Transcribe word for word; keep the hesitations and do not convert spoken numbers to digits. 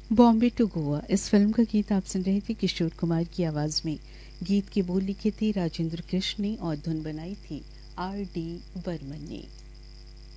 Bombay to Goa इस film का गीत आप सुन रहे थे किशोर कुमार की आवाज में। गीत के बोल लिखे थे राजेंद्र कृष्ण ने और धुन बनाई थी आर डी बर्मन ने।